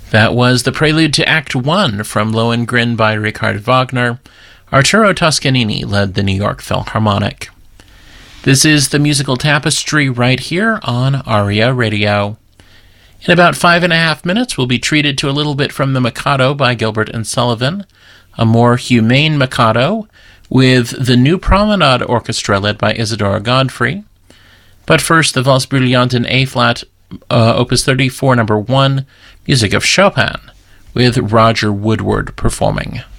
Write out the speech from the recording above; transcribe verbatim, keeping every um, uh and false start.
That was the prelude to Act One from Lohengrin by Richard Wagner. Arturo Toscanini led the New York Philharmonic. This is the Musical Tapestry right here on ARIA Radio. In about five and a half minutes, we'll be treated to a little bit from The Mikado by Gilbert and Sullivan, a more humane Mikado with the New Promenade Orchestra led by Isadora Godfrey. But first, the Valse Brillante in A-flat, uh, Opus thirty-four, number one, music of Chopin, with Roger Woodward performing.